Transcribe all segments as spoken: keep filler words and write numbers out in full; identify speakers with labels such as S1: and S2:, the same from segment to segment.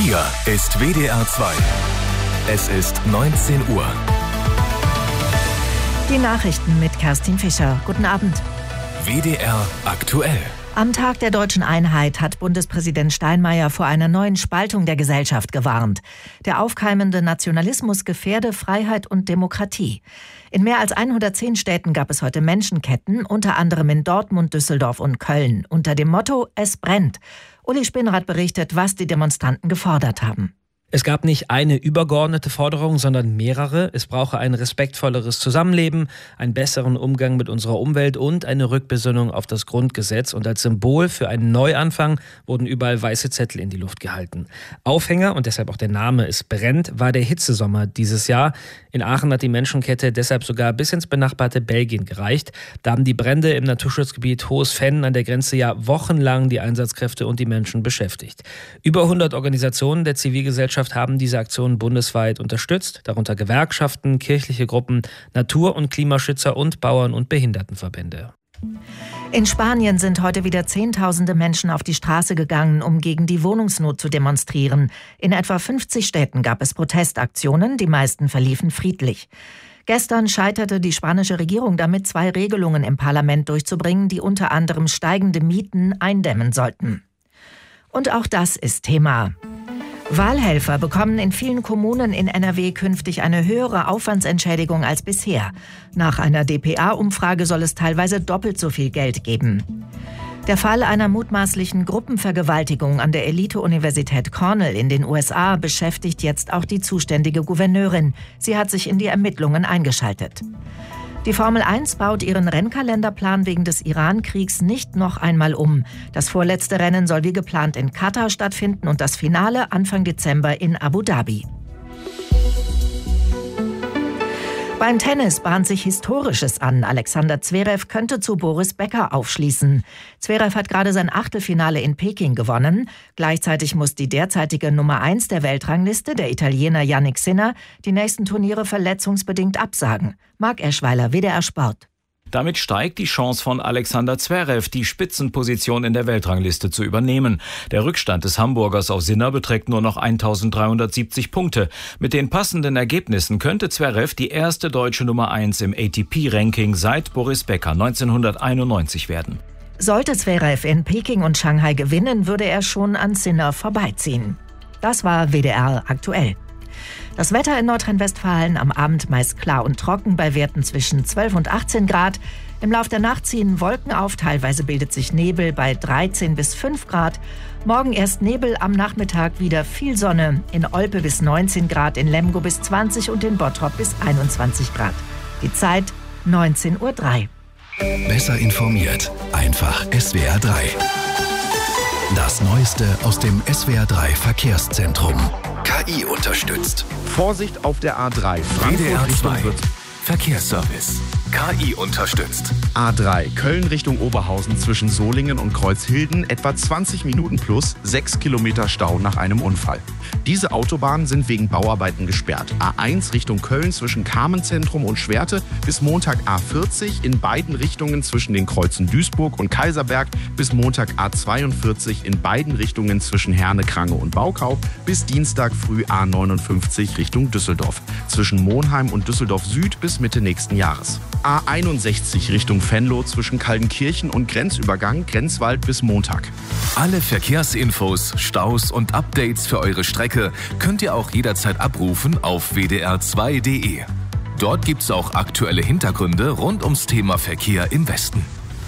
S1: Hier ist W D R zwei. Es ist neunzehn Uhr.
S2: Die Nachrichten mit Kerstin Fischer. Guten Abend.
S1: W D R aktuell.
S2: Am Tag der deutschen Einheit hat Bundespräsident Steinmeier vor einer neuen Spaltung der Gesellschaft gewarnt. Der aufkeimende Nationalismus gefährde Freiheit und Demokratie. In mehr als hundertzehn Städten gab es heute Menschenketten, unter anderem in Dortmund, Düsseldorf und Köln, unter dem Motto „Es brennt". Uli Spinnrath berichtet, was die Demonstranten gefordert haben.
S3: Es gab nicht eine übergeordnete Forderung, sondern mehrere. Es brauche ein respektvolleres Zusammenleben, einen besseren Umgang mit unserer Umwelt und eine Rückbesinnung auf das Grundgesetz. Und als Symbol für einen Neuanfang wurden überall weiße Zettel in die Luft gehalten. Aufhänger, und deshalb auch der Name "Es brennt", war der Hitzesommer dieses Jahr. In Aachen hat die Menschenkette deshalb sogar bis ins benachbarte Belgien gereicht. Da haben die Brände im Naturschutzgebiet Hohes-Venn an der Grenze ja wochenlang die Einsatzkräfte und die Menschen beschäftigt. Über hundert Organisationen der Zivilgesellschaft haben diese Aktion bundesweit unterstützt, darunter Gewerkschaften, kirchliche Gruppen, Natur- und Klimaschützer und Bauern- und Behindertenverbände.
S2: In Spanien sind heute wieder Zehntausende Menschen auf die Straße gegangen, um gegen die Wohnungsnot zu demonstrieren. In etwa fünfzig Städten gab es Protestaktionen, die meisten verliefen friedlich. Gestern scheiterte die spanische Regierung damit, zwei Regelungen im Parlament durchzubringen, die unter anderem steigende Mieten eindämmen sollten. Und auch das ist Thema. Wahlhelfer bekommen in vielen Kommunen in N R W künftig eine höhere Aufwandsentschädigung als bisher. Nach einer D P A-Umfrage soll es teilweise doppelt so viel Geld geben. Der Fall einer mutmaßlichen Gruppenvergewaltigung an der Elite-Universität Cornell in den U S A beschäftigt jetzt auch die zuständige Gouverneurin. Sie hat sich in die Ermittlungen eingeschaltet. Die Formel eins baut ihren Rennkalenderplan wegen des Iran-Kriegs nicht noch einmal um. Das vorletzte Rennen soll wie geplant in Katar stattfinden und das Finale Anfang Dezember in Abu Dhabi. Beim Tennis bahnt sich Historisches an. Alexander Zverev könnte zu Boris Becker aufschließen. Zverev hat gerade sein Achtelfinale in Peking gewonnen. Gleichzeitig muss die derzeitige Nummer eins der Weltrangliste, der Italiener Jannik Sinner, die nächsten Turniere verletzungsbedingt absagen. Marc Eschweiler, W D R Sport.
S4: Damit steigt die Chance von Alexander Zverev, die Spitzenposition in der Weltrangliste zu übernehmen. Der Rückstand des Hamburgers auf Sinner beträgt nur noch eintausenddreihundertsiebzig Punkte. Mit den passenden Ergebnissen könnte Zverev die erste deutsche Nummer eins im A T P-Ranking seit Boris Becker neunzehnhunderteinundneunzig werden.
S2: Sollte Zverev in Peking und Shanghai gewinnen, würde er schon an Sinner vorbeiziehen. Das war W D R aktuell. Das Wetter in Nordrhein-Westfalen am Abend meist klar und trocken bei Werten zwischen zwölf und achtzehn Grad. Im Lauf der Nacht ziehen Wolken auf, teilweise bildet sich Nebel bei dreizehn bis fünf Grad. Morgen erst Nebel, am Nachmittag wieder viel Sonne. In Olpe bis neunzehn Grad, in Lemgo bis zwanzig und in Bottrop bis einundzwanzig Grad. Die Zeit neunzehn Uhr drei.
S1: Besser informiert. Einfach S W R drei. Das Neueste aus dem S W R drei Verkehrszentrum. K I unterstützt.
S5: Vorsicht auf der A drei.
S1: W D R zwei.
S5: Richtung
S1: Verkehrsservice. K I unterstützt.
S5: A drei, Köln Richtung Oberhausen zwischen Solingen und Kreuzhilden, etwa zwanzig Minuten plus, sechs Kilometer Stau nach einem Unfall. Diese Autobahnen sind wegen Bauarbeiten gesperrt. A eins Richtung Köln zwischen Carmenzentrum und Schwerte bis Montag A vierzig, in beiden Richtungen zwischen den Kreuzen Duisburg und Kaiserberg bis Montag A zweiundvierzig, in beiden Richtungen zwischen Herne, Krange und Baukau bis Dienstag früh A neunundfünfzig Richtung Düsseldorf, zwischen Monheim und Düsseldorf Süd bis Mitte nächsten Jahres. A einundsechzig Richtung Venlo zwischen Kaldenkirchen und Grenzübergang Grenzwald bis Montag.
S1: Alle Verkehrsinfos, Staus und Updates für eure Strecke könnt ihr auch jederzeit abrufen auf w d r zwei punkt d e. Dort gibt's auch aktuelle Hintergründe rund ums Thema Verkehr im Westen.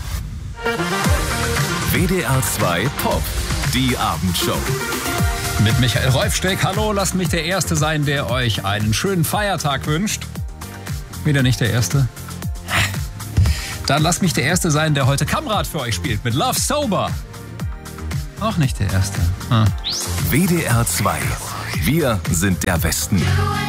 S1: W D R zwei Pop, die Abendshow.
S6: Mit Michael Rolfsteck. Hallo, lasst mich der Erste sein, der euch einen schönen Feiertag wünscht. Wieder nicht der Erste? Dann lasst mich der Erste sein, der heute Kamerad für euch spielt mit Love Sober. Auch nicht der Erste. Ah.
S1: W D R zwei. Wir sind der Westen.